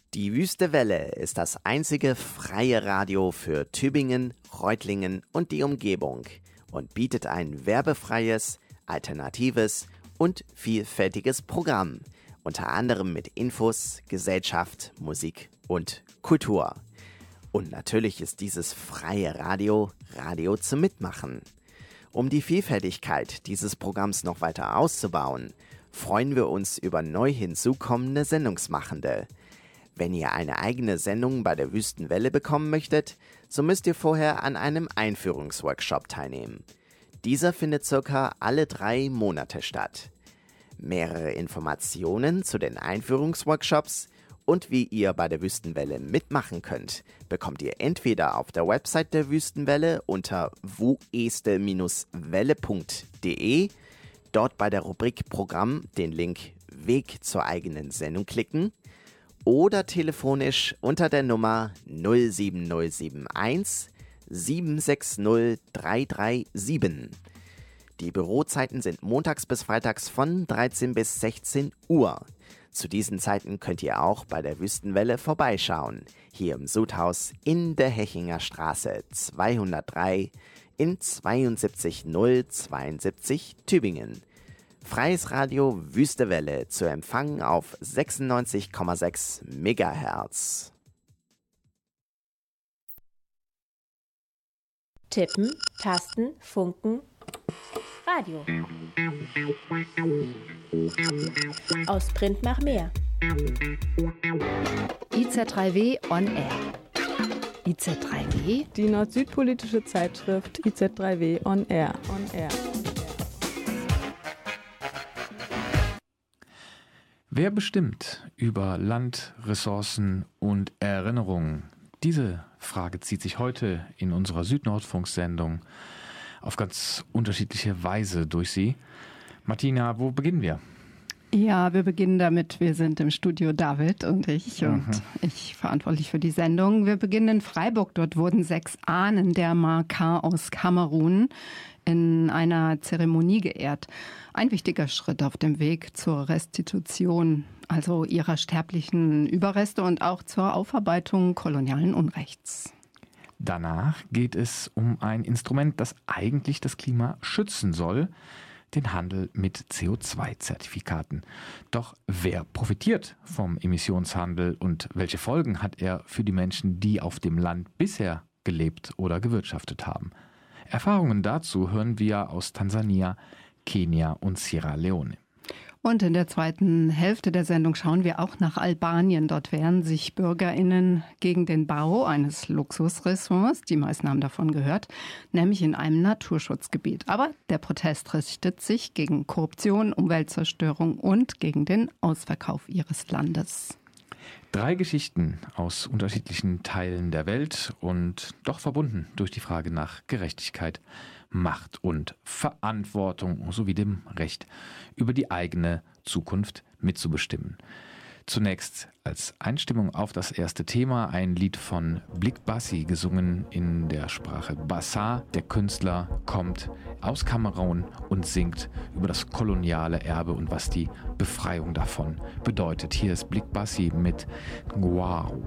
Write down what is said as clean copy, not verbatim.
Die Wüste Welle ist das einzige freie Radio für Tübingen, Reutlingen und die Umgebung und bietet ein werbefreies, alternatives und vielfältiges Programm, unter anderem mit Infos, Gesellschaft, Musik und Kultur. Und natürlich ist dieses freie Radio zum Mitmachen. Um die Vielfältigkeit dieses Programms noch weiter auszubauen, freuen wir uns über neu hinzukommende Sendungsmachende. Wenn ihr eine eigene Sendung bei der Wüstenwelle bekommen möchtet, so müsst ihr vorher an einem Einführungsworkshop teilnehmen. Dieser findet circa alle 3 Monate statt. Mehrere Informationen zu den Einführungsworkshops und wie ihr bei der Wüstenwelle mitmachen könnt, bekommt ihr entweder auf der Website der Wüstenwelle unter wueste-welle.de, dort bei der Rubrik Programm den Link Weg zur eigenen Sendung klicken, oder telefonisch unter der Nummer 07071 760 337. Die Bürozeiten sind montags bis freitags von 13 bis 16 Uhr. Zu diesen Zeiten könnt ihr auch bei der Wüstenwelle vorbeischauen, hier im Sudhaus in der Hechinger Straße 203 in 72072 Tübingen. Freies Radio Wüstewelle zu empfangen auf 96,6 MHz. Tippen, Tasten, Funken, Radio. Aus Print mach mehr. IZ3W on Air. IZ3W? Die nord-süd-politische Zeitschrift IZ3W on Air. Wer bestimmt über Land, Ressourcen und Erinnerungen? Diese Frage zieht sich heute in unserer Südnordfunksendung auf ganz unterschiedliche Weise durch sie. Martina, wo beginnen wir? Ja, wir beginnen damit. Wir sind im Studio David und ich verantwortlich für die Sendung. Wir beginnen in Freiburg. Dort wurden 6 Ahnen der Makah aus Kamerun in einer Zeremonie geehrt. Ein wichtiger Schritt auf dem Weg zur Restitution, also ihrer sterblichen Überreste und auch zur Aufarbeitung kolonialen Unrechts. Danach geht es um ein Instrument, das eigentlich das Klima schützen soll, den Handel mit CO2-Zertifikaten. Doch wer profitiert vom Emissionshandel und welche Folgen hat er für die Menschen, die auf dem Land bisher gelebt oder gewirtschaftet haben? Erfahrungen dazu hören wir aus Tansania, Kenia und Sierra Leone. Und in der zweiten Hälfte der Sendung schauen wir auch nach Albanien. Dort wehren sich BürgerInnen gegen den Bau eines Luxusressorts. Die meisten haben davon gehört, nämlich in einem Naturschutzgebiet. Aber der Protest richtet sich gegen Korruption, Umweltzerstörung und gegen den Ausverkauf ihres Landes. 3 Geschichten aus unterschiedlichen Teilen der Welt und doch verbunden durch die Frage nach Gerechtigkeit, Macht und Verantwortung sowie dem Recht, über die eigene Zukunft mitzubestimmen. Zunächst als Einstimmung auf das erste Thema ein Lied von Blik Bassi, gesungen in der Sprache Bassa. Der Künstler kommt aus Kamerun und singt über das koloniale Erbe und was die Befreiung davon bedeutet. Hier ist Blik Bassi mit Ngwao.